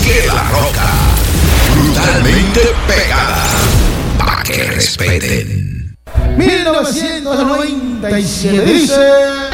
que la roca. Brutalmente pegada. Pa' que respeten. 1997 dice...